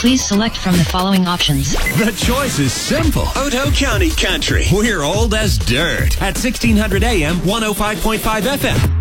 Please select from the following options. The choice is simple. Otoe County Country. We're old as dirt at 1600 AM, 105.5 FM.